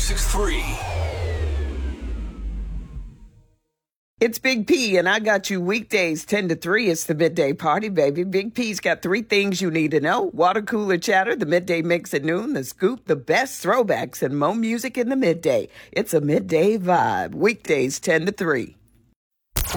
96.3. It's Big P, and I got you weekdays 10 to 3. It's the Midday Party, baby. Big P's got 3 things you need to know. Water cooler chatter, the midday mix at noon, the scoop, the best throwbacks, and more music in the midday. It's a midday vibe. Weekdays 10 to 3.